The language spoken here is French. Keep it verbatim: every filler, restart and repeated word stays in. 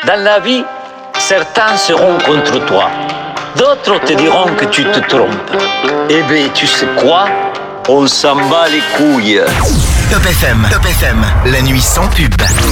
Dans la vie, certains seront contre toi. D'autres te diront que tu te trompes. Eh bien, tu sais quoi? On s'en bat les couilles. Top F M, Top F M, la nuit sans pub.